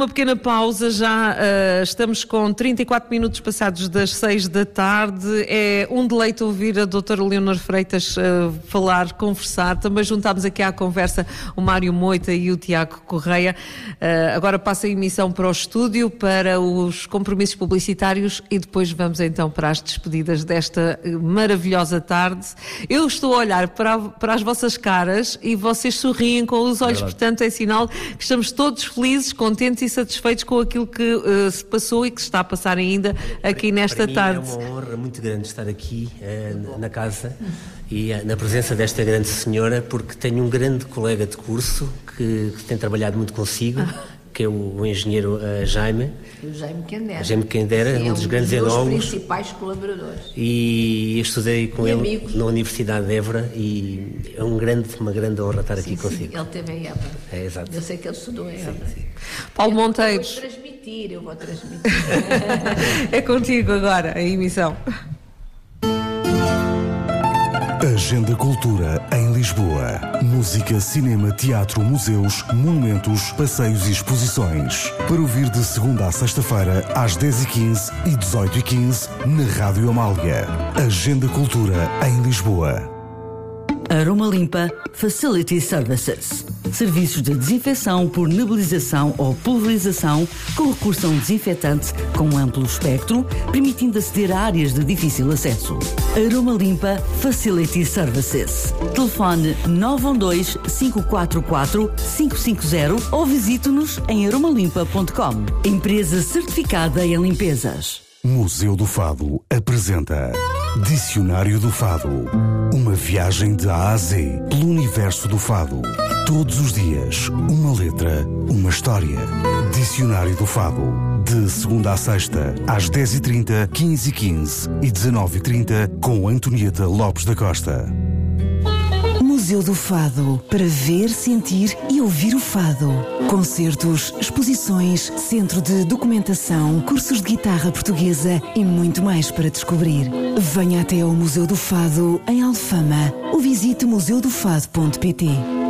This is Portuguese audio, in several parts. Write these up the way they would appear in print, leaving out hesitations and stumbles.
uma pequena pausa, já estamos com 34 minutos passados das 6 da tarde. É um deleite ouvir a doutora Leonor Freitas falar, conversar. Também juntámos aqui à conversa o Mário Moita e o Tiago Correia. Agora passa a emissão para o estúdio, para os compromissos publicitários e depois vamos então para as despedidas desta maravilhosa tarde. Eu estou a olhar para as vossas caras e vocês sorriem com os olhos, portanto é sinal que estamos todos felizes, contentes e satisfeitos com aquilo que se passou e que se está a passar ainda aqui nesta tarde. É uma honra muito grande estar aqui na casa e na presença desta grande senhora, porque tenho um grande colega de curso que tem trabalhado muito consigo, que é o engenheiro Jaime. O Jaime Quendera. Jaime Quendera, um dos grandes enólogos. Um dos principais colaboradores. E estudei com ele na Universidade de Évora e é uma grande honra estar aqui consigo. Ele teve em Évora. É, exato. Eu sei que ele estudou em Évora. Sim. Paulo Monteiros. Eu vou transmitir. É contigo agora, a emissão. Agenda Cultura em Lisboa. Música, cinema, teatro, museus, monumentos, passeios e exposições. Para ouvir de segunda a sexta-feira, às 10h15 e 18h15, na Rádio Amália. Agenda Cultura em Lisboa. Aroma Limpa Facility Services. Serviços de desinfecção por nebulização ou pulverização com recurso a um desinfetante com amplo espectro, permitindo aceder a áreas de difícil acesso. Aroma Limpa Facility Services. Telefone 912-544-550 ou visite-nos em aromalimpa.com. Empresa certificada em limpezas. Museu do Fado apresenta Dicionário do Fado. Uma viagem de A a Z pelo universo do fado. Todos os dias, uma letra, uma história. Dicionário do Fado. De segunda a sexta, às 10h30, 15h15 e 19h30, com Antonieta Lopes da Costa. Museu do Fado, para ver, sentir e ouvir o fado. Concertos, exposições, centro de documentação, cursos de guitarra portuguesa e muito mais para descobrir. Venha até ao Museu do Fado, em Alfama, ou visite museudofado.pt.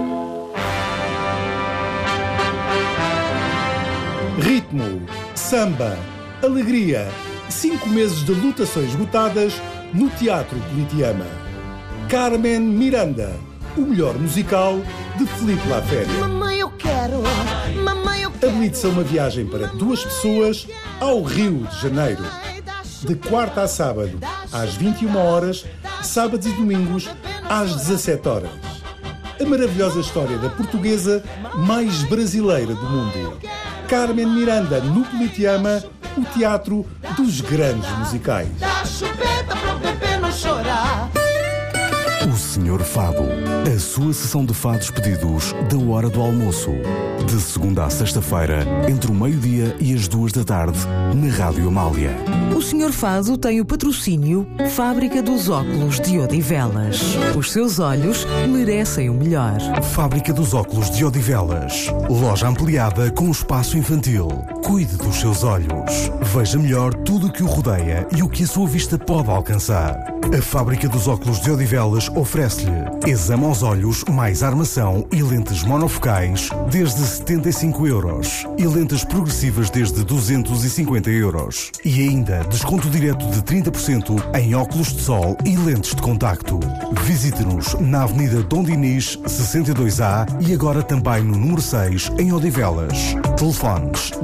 Ritmo, samba, alegria, 5 meses de lutações esgotadas no Teatro Politeama. Carmen Miranda, o melhor musical de Filipe Laférias. Mamãe, eu quero. Mamãe, eu quero. Habilite-se a uma viagem para 2 pessoas ao Rio de Janeiro. De quarta a sábado, às 21h, sábados e domingos, às 17h. A maravilhosa história da portuguesa mais brasileira do mundo. Carmen Miranda, no Politeama, o teatro dos grandes musicais. Dá chupeta para o bebê não chorar. O Senhor Fado. A sua sessão de fados pedidos da hora do almoço. De segunda a sexta-feira, entre o meio-dia e as 2 da tarde, na Rádio Amália. O Senhor Fado tem o patrocínio Fábrica dos Óculos de Odivelas. Os seus olhos merecem o melhor. Fábrica dos Óculos de Odivelas. Loja ampliada com espaço infantil. Cuide dos seus olhos. Veja melhor tudo o que o rodeia e o que a sua vista pode alcançar. A Fábrica dos Óculos de Odivelas oferece-lhe exame aos olhos mais armação e lentes monofocais desde 75€ e lentes progressivas desde 250€. E ainda desconto direto de 30% em óculos de sol e lentes de contacto. Visite-nos na Avenida Dom Dinis, 62A e agora também no número 6 em Odivelas. Telefones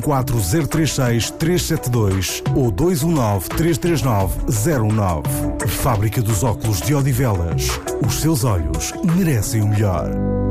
214-036-372 ou 219-339-019. Fábrica dos Óculos de Odivelas. Os seus olhos merecem o melhor.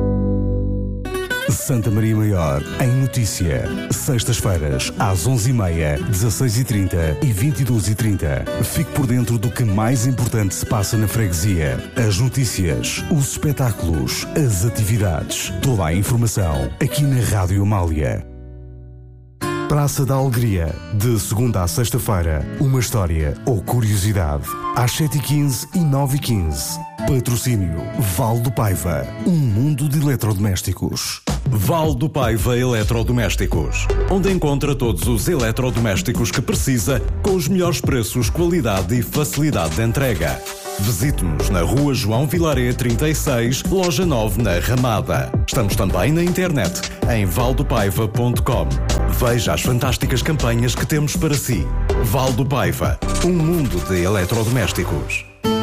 Santa Maria Maior, em notícia. Sextas-feiras, às 11h30, 16h30 e 22h30. Fique por dentro do que mais importante se passa na freguesia. As notícias, os espetáculos, as atividades. Toda a informação aqui na Rádio Amália. Praça da Alegria, de segunda a sexta-feira, uma história ou curiosidade. Às 7h15 e 9h15. Patrocínio Val do Paiva, um mundo de eletrodomésticos. Val do Paiva Eletrodomésticos, onde encontra todos os eletrodomésticos que precisa, com os melhores preços, qualidade e facilidade de entrega. Visite-nos na Rua João Vilaré 36, Loja 9, na Ramada. Estamos também na internet, em valdopaiva.com. Veja as fantásticas campanhas que temos para si. Val do Paiva, um mundo de eletrodomésticos.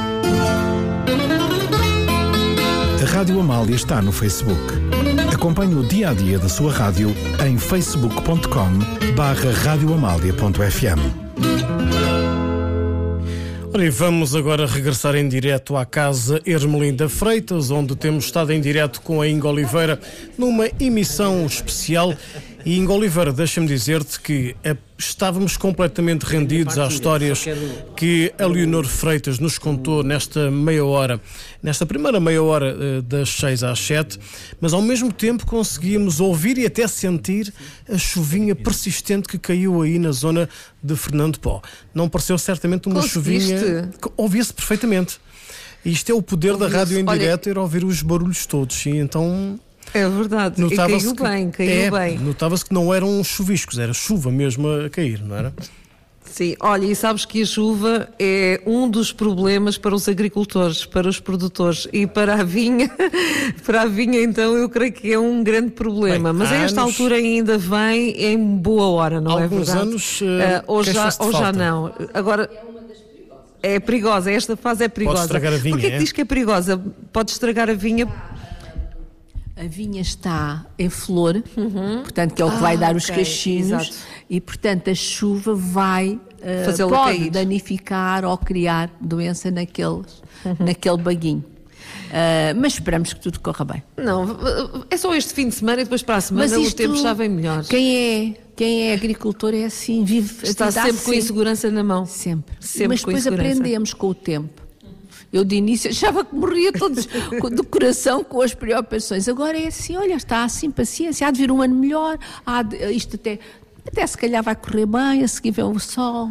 A Rádio Amália está no Facebook. Acompanhe o dia-a-dia da sua rádio em facebook.com/radioamalia.fm. Ora, e vamos agora regressar em direto à Casa Ermelinda Freitas, onde temos estado em direto com a Inga Oliveira numa emissão especial. E Inga Oliveira, deixa-me dizer-te que estávamos completamente rendidos às histórias que a Leonor Freitas nos contou nesta primeira meia hora das 6 às 7, mas ao mesmo tempo conseguíamos ouvir e até sentir a chuvinha persistente que caiu aí na zona de Fernando Pó. Não pareceu certamente uma chuvinha... Ouvia-se perfeitamente. E isto é o poder da rádio em direto, ir ouvir os barulhos todos. E então... É verdade, e caiu bem. Notava-se que não eram chuviscos, era chuva mesmo a cair, não era? Sim, olha, e sabes que a chuva é um dos problemas para os agricultores, para os produtores e para a vinha. Para a vinha, então, eu creio que é um grande problema. Mas a esta altura ainda vem em boa hora, não é verdade? Alguns anos ou já não. Agora... É perigosa, esta fase é perigosa. Pode estragar a vinha. Porquê que diz que é perigosa? Pode estragar a vinha... A vinha está em flor, portanto, que é o que vai dar os cachinhos, exato. E, portanto, a chuva vai pode danificar ou criar doença naquele baguinho. Mas esperamos que tudo corra bem. Não, é só este fim de semana e depois para a semana o tempo já vem melhor. Quem é agricultor é assim, está sempre com insegurança na mão. Sempre. Mas depois aprendemos com o tempo. Eu de início achava que morria todos do coração com as preocupações. Agora é assim, olha, está assim, paciência, há de vir um ano melhor, isto até se calhar vai correr bem, a seguir vem o sol.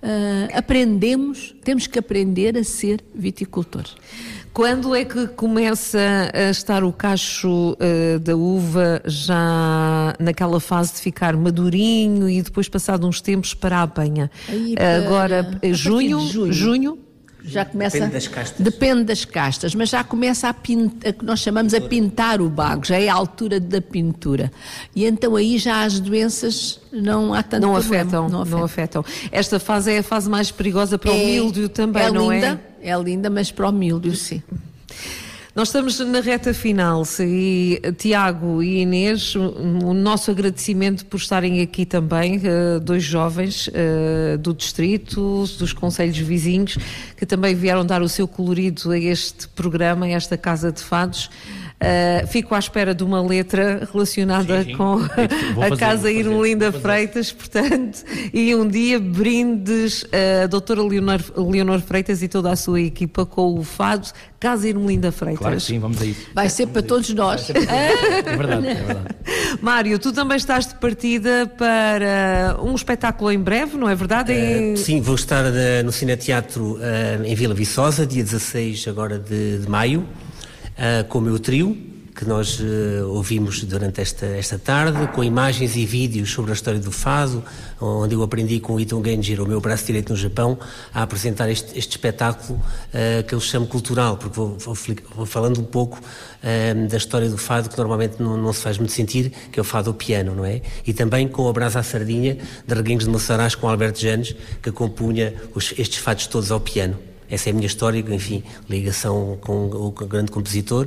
Temos que aprender a ser viticultores. Quando é que começa a estar o cacho da uva já naquela fase de ficar madurinho e depois passado uns tempos para a apanha? Agora, junho? Já começa, depende das castas, mas já começa a que nós chamamos a pintar o bago, já é a altura da pintura. E então aí já as doenças não há tanto problema. Não afetam. Esta fase é a fase mais perigosa para o míldio também, não é? É linda, mas para o míldio, sim. Nós estamos na reta final e Tiago e Inês, o nosso agradecimento por estarem aqui também, dois jovens do distrito, dos concelhos vizinhos, que também vieram dar o seu colorido a este programa, a esta Casa de Fados. Fico à espera de uma letra relacionada com a Casa Ermelinda Freitas, portanto, e um dia brindes a doutora Leonor Freitas e toda a sua equipa com o fado Casa Ermelinda Freitas. Claro que sim, vamos a isso. Vai ser para todos nós. É verdade. Mário, tu também estás de partida para um espetáculo em breve, não é verdade? Sim, vou estar no Cineteatro em Vila Viçosa, dia 16 agora de maio. Com o meu trio, que nós ouvimos durante esta tarde, com imagens e vídeos sobre a história do fado, onde eu aprendi com o Ito Genjiro, o meu braço direito no Japão, a apresentar este espetáculo que eu chamo cultural, porque vou falando um pouco da história do fado, que normalmente não se faz muito sentir, que é o fado ao piano, não é? E também com a Brasa à Sardinha, de Reguengos de Monsaraz, com Alberto Janes, que compunha estes fados todos ao piano. Essa é a minha história, enfim, ligação com o grande compositor.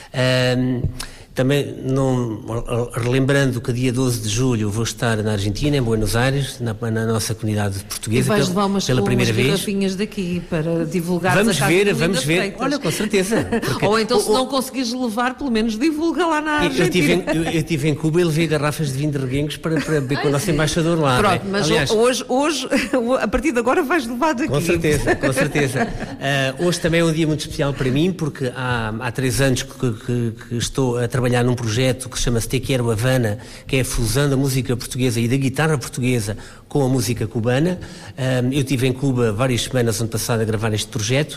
Também, relembrando que dia 12 de julho vou estar na Argentina, em Buenos Aires, na nossa comunidade portuguesa, e vais levar pela primeira vez. Garrafinhas daqui para divulgar. Vamos ver. Olha, com certeza. Porque, ou então, se não conseguires levar, pelo menos divulga lá na Argentina. Eu estive em Cuba e levei garrafas de vinho de Reguengos para beber com o nosso embaixador lá. Pronto, mas aliás, hoje, a partir de agora, vais levar daqui. Com certeza. Hoje também é um dia muito especial para mim, porque há 3 anos que estou a trabalhar num projeto que se chama Te Quiero Havana, que é a fusão da música portuguesa e da guitarra portuguesa com a música cubana. Eu estive em Cuba várias semanas ano passado a gravar este projeto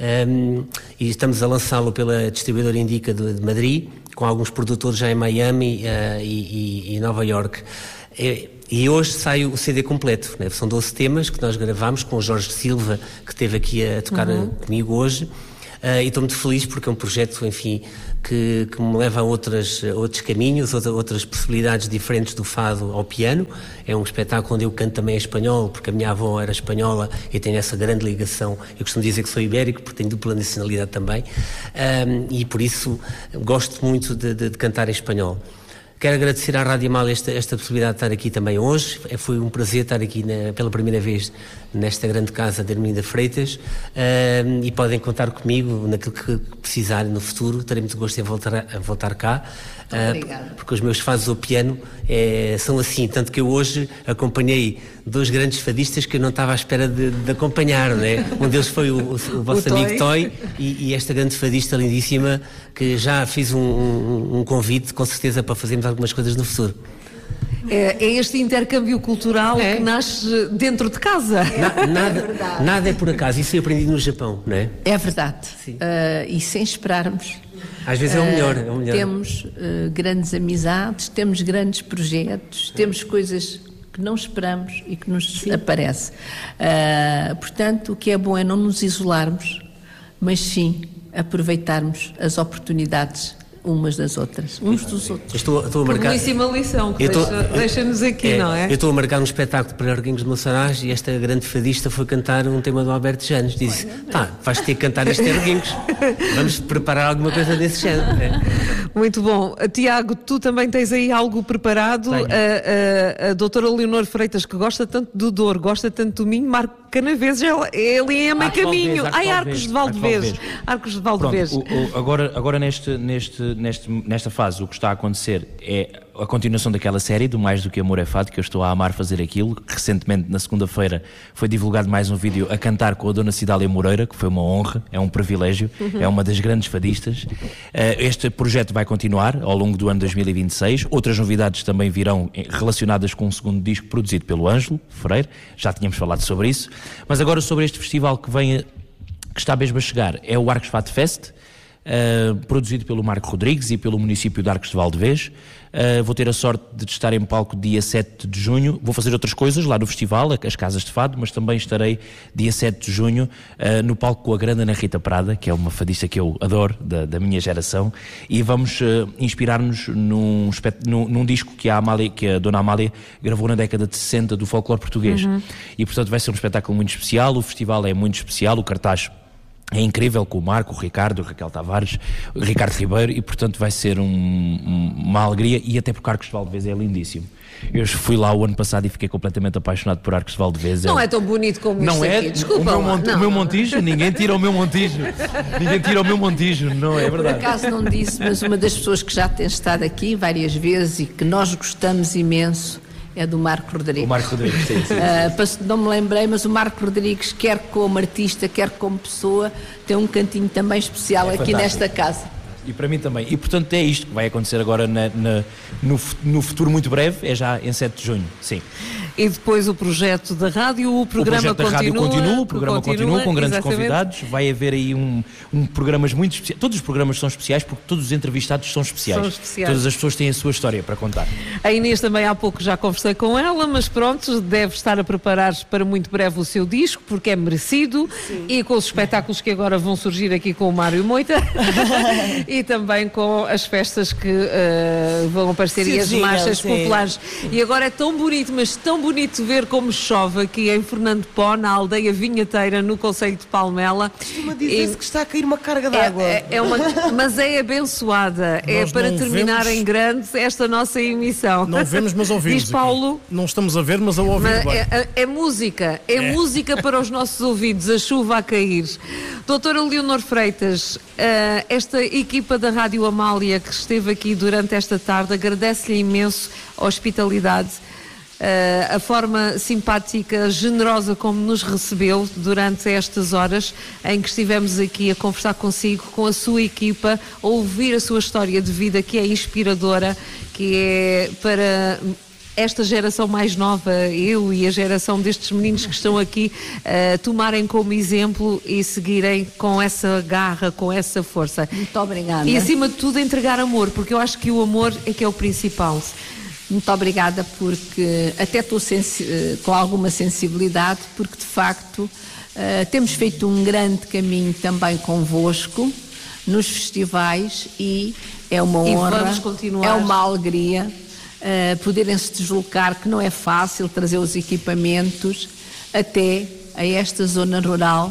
e estamos a lançá-lo pela distribuidora Indica de Madrid, com alguns produtores já em Miami e Nova York. E hoje sai o CD completo, né? São 12 temas que nós gravamos com o Jorge Silva, que esteve aqui a tocar comigo hoje. e estou muito feliz porque é um projeto, enfim, que me leva a outros caminhos, outras possibilidades diferentes do fado ao piano. É um espetáculo onde eu canto também em espanhol, porque a minha avó era espanhola e tenho essa grande ligação. Eu costumo dizer que sou ibérico, porque tenho dupla nacionalidade também, e por isso gosto muito de cantar em espanhol. Quero agradecer à Rádio Amália esta possibilidade de estar aqui também hoje. Foi um prazer estar aqui pela primeira vez nesta grande casa de Ermelinda Freitas, e podem contar comigo naquilo que precisarem no futuro. Terei muito gosto em voltar cá, porque os meus fados ao piano são assim, tanto que eu hoje acompanhei 2 grandes fadistas que eu não estava à espera de acompanhar, né? Um deles foi o vosso amigo Toy e esta grande fadista lindíssima que já fiz um convite, com certeza, para fazermos algumas coisas no futuro. É este intercâmbio cultural que nasce dentro de casa. Nada é por acaso, isso eu aprendi no Japão, não é? É verdade. E sem esperarmos. Às vezes é o melhor. Temos grandes amizades, temos grandes projetos, temos coisas que não esperamos e que nos aparece. Portanto, o que é bom é não nos isolarmos, mas sim aproveitarmos as oportunidades umas das outras, uns dos outros. Estou a marcar... Belíssima lição que deixa-nos aqui, não é? Eu estou a marcar um espetáculo para Arguinhos de Monsaraz e esta grande fadista foi cantar um tema do Alberto Janos. Disse, vais ter que cantar este Arguinhos. Vamos preparar alguma coisa desse género. Muito bom. Tiago, tu também tens aí algo preparado. A doutora Leonor Freitas, que gosta tanto do Douro, gosta tanto do Minho, marca Canaveses, ele é meio caminho. Arcos de Valdevez. Arcos de Valdevez. Agora nesta fase, o que está a acontecer é a continuação daquela série do Mais do que Amor é Fado, que eu estou a amar fazer aquilo. Recentemente, na segunda-feira, foi divulgado mais um vídeo a cantar com a Dona Cidália Moreira, que foi uma honra, é um privilégio, é uma das grandes fadistas. Este projeto vai continuar ao longo do ano 2026. Outras novidades também virão relacionadas com um segundo disco produzido pelo Ângelo Freire, já tínhamos falado sobre isso. Mas agora sobre este festival que está mesmo a chegar, é o Arcos Fado Fest, produzido pelo Marco Rodrigues e pelo município de Arcos de Valdevez. Vou ter a sorte de estar em palco dia 7 de junho. Vou fazer outras coisas lá no festival, as Casas de Fado, mas também estarei dia 7 de junho no palco com a grande Ana Rita Prada, que é uma fadista que eu adoro, da minha geração, e vamos inspirar-nos num disco que a Dona Amália gravou na década de 60 do folclore português. E portanto vai ser um espetáculo muito especial, o festival é muito especial, o cartaz é incrível, com o Marco, o Ricardo, o Raquel Tavares, o Ricardo Ribeiro, e portanto vai ser uma alegria, e até porque Arcos de Valdevez é lindíssimo. Eu fui lá o ano passado e fiquei completamente apaixonado por Arcos de Valdevez. Não é tão bonito como isto aqui. Desculpa, o meu Montijo, ninguém tira o meu Montijo. Ninguém tira o meu Montijo, não é verdade? Por acaso não disse, mas uma das pessoas que já tem estado aqui várias vezes e que nós gostamos imenso é do Marco Rodrigues. O Marco Rodrigues, sim. Não me lembrei, mas o Marco Rodrigues, quer como artista, quer como pessoa, tem um cantinho também especial aqui nesta casa. E para mim também. E portanto é isto que vai acontecer agora no futuro muito breve, é já em 7 de junho, sim. E depois o projeto da rádio, o programa continua. O programa continua com grandes convidados. Vai haver aí programas muito especiais. Todos os programas são especiais porque todos os entrevistados são especiais. Todas as pessoas têm a sua história para contar. A Inês também há pouco já conversei com ela, mas pronto, deve estar a preparar para muito breve o seu disco, porque é merecido. Sim. E com os espetáculos que agora vão surgir aqui com o Mário Moita e também com as festas que vão aparecer e as marchas populares. E agora é tão bonito, mas tão bonito ver como chove aqui em Fernando Pó, na aldeia vinheteira, no concelho de Palmela. Costuma dizer-se que está a cair uma carga d'água. Mas é abençoada. Nós para terminar em grande esta nossa emissão. Não vemos, mas ouvimos. Diz Paulo. Não estamos a ver, mas a ouvir. É música. É música para os nossos ouvidos, a chuva a cair. Doutora Leonor Freitas, esta equipa da Rádio Amália que esteve aqui durante esta tarde, agradece-lhe imenso a hospitalidade, a forma simpática, generosa como nos recebeu durante estas horas em que estivemos aqui a conversar consigo, com a sua equipa, a ouvir a sua história de vida, que é inspiradora, que é para esta geração mais nova, eu e a geração destes meninos que estão aqui, tomarem como exemplo e seguirem com essa garra, com essa força. Muito obrigada. E acima de tudo entregar amor, porque eu acho que o amor é que é o principal. Muito obrigada, porque até estou com alguma sensibilidade, porque de facto Temos feito um grande caminho também convosco nos festivais e é uma honra, é uma alegria poderem-se deslocar, que não é fácil trazer os equipamentos até a esta zona rural,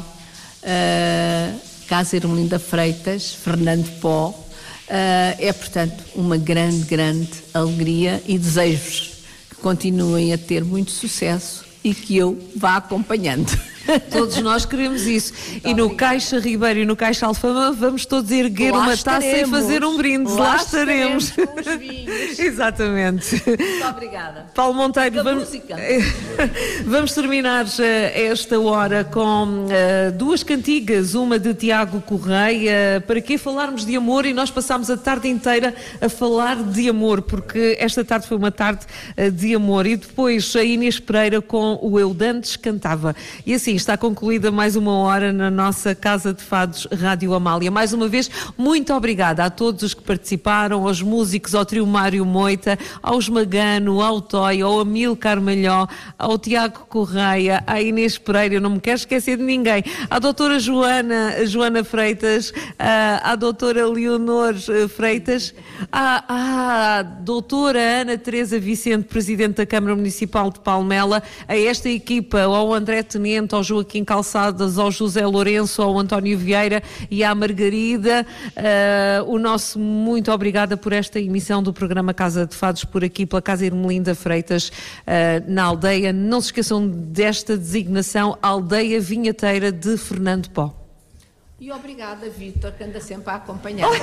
Casa Ermelinda Freitas, Fernando Pó. É, portanto, uma grande alegria e desejo-vos que continuem a ter muito sucesso e que eu vá acompanhando. Todos nós queremos isso. E no Caixa Ribeiro e no Caixa Alfama vamos todos erguer uma taça e fazer um brinde. Lá estaremos. Com os vinhos. Exatamente. Muito obrigada. Paulo Monteiro, vamos terminar esta hora com duas cantigas, uma de Tiago Correia, para que falarmos de amor, e nós passámos a tarde inteira a falar de amor, porque esta tarde foi uma tarde de amor. E depois a Inês Pereira com o Eu Dantes Cantava. E assim está concluída mais uma hora na nossa Casa de Fados Rádio Amália. Mais uma vez, muito obrigada a todos os que participaram, aos músicos, ao trio Mário Moita, ao Esmagano, ao Toy, ao Amilcar Malhó, ao Tiago Correia, à Inês Pereira, eu não me quero esquecer de ninguém, à doutora Joana Freitas, à doutora Leonor Freitas, à doutora Ana Teresa Vicente, presidente da Câmara Municipal de Palmela, a esta equipa, ao André Tenente, ao Joaquim Calçadas, ao José Lourenço, ao António Vieira e à Margarida. O nosso muito obrigada por esta emissão do programa Casa de Fados, por aqui pela Casa Ermelinda Freitas, na aldeia. Não se esqueçam desta designação, Aldeia Vinheteira de Fernando Pó. E obrigada, Vítor, que anda sempre a acompanhar-nos.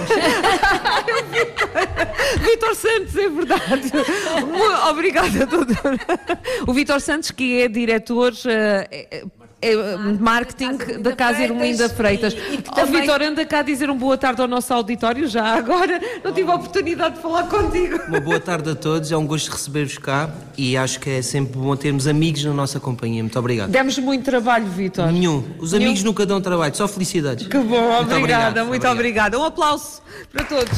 Vítor Santos, é verdade. Obrigada, doutora. O Vítor Santos, que é diretor de marketing da Casa Ermelinda Freitas. Vítor, anda cá a dizer boa tarde ao nosso auditório, já agora. Não tive a oportunidade de falar contigo. Uma boa tarde a todos, é um gosto receber-vos cá e acho que é sempre bom termos amigos na nossa companhia. Muito obrigado. Demos muito trabalho, Vítor. Nenhum. Os amigos nunca dão trabalho, só felicidades. Que bom, obrigada, muito obrigada. Um aplauso para todos.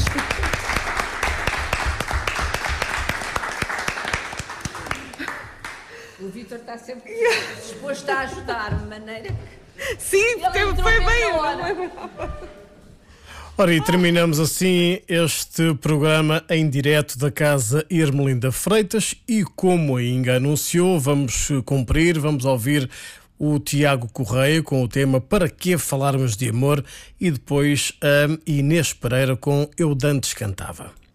O Vítor está sempre disposto a ajudar de maneira que... Sim, foi bem. Ora, e terminamos assim este programa em direto da Casa Ermelinda Freitas e, como ainda anunciou, vamos ouvir o Tiago Correia com o tema Para que falarmos de amor e depois a Inês Pereira com Eu Dantes Cantava.